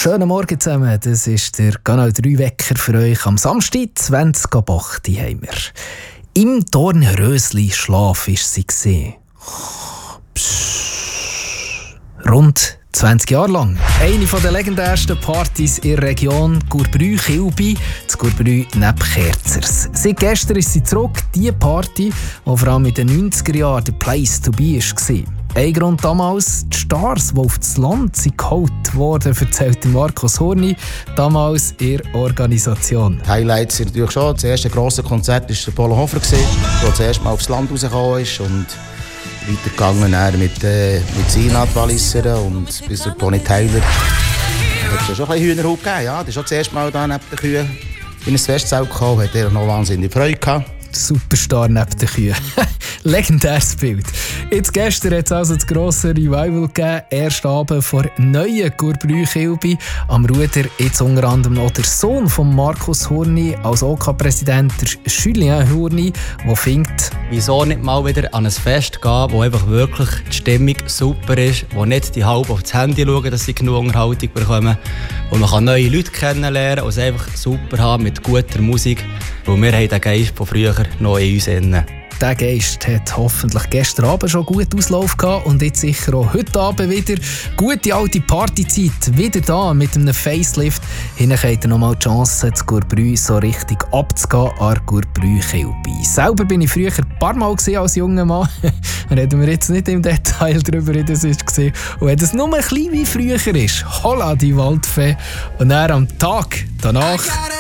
Schönen Morgen zusammen, das ist der Kanal 3 Wecker für euch. Am Samstag, 20 ab 8 haben wir. Im Dornrösli-Schlaf war sie. Rund 20 Jahre lang. Eine der legendärsten Partys in der Region, Gurbrü-Kilby, das Gurbrü neben Kerzers. Seit gestern ist sie zurück, die Party, die vor allem in den 90er Jahren der Place to be war. Ein Grund damals, die Stars, die auf das Land geholt wurden, erzählte Markus Hurni, damals in der Organisation. Highlights sind natürlich schon. Das erste grosse Konzert war der Polo Hofer, der das erste Mal aufs Land rausgekommen ist. Und weitergegangen mit Sinat Walliser und bis zu Tony Taylor. Da hat es schon ein bisschen Hühnerhut gegeben. Ja. Das ist schon das erste Mal da neben den Kühen in ein Festzelt gekommen. Hat er noch wahnsinnig Freude gehabt. Superstar neben den Kühen. Legendäres Bild. Jetzt gestern hat es also das grosse Revival gegeben. Erst Abend vor neuen Gurbrü-Kilby. Am Ruder jetzt unter anderem noch der Sohn von Markus Hurni, als OK-Präsident, Julien Hurni, der findet, wieso nicht mal wieder an ein Fest gehen, wo einfach wirklich die Stimmung super ist, wo nicht die halb aufs Handy schauen, dass sie genug Unterhaltung bekommen, wo man kann neue Leute kennenlernen und es einfach super haben mit guter Musik, weil wir haben den Geist von früher noch in uns innen. Der Geist hat hoffentlich gestern Abend schon gut Auslauf gehabt und jetzt sicher auch heute Abend wieder. Gute alte Partyzeit, wieder da mit einem Facelift. Hinten habt ihr nochmal die Chance, das Gurbrü so richtig abzugehen an Gurbrü-Kilby. Selber bin ich früher ein paar Mal als junger Mann. Reden wir jetzt nicht im Detail darüber, wie das war. Und wenn es nur ein bisschen wie früher ist, holla die Waldfee. Und dann am Tag danach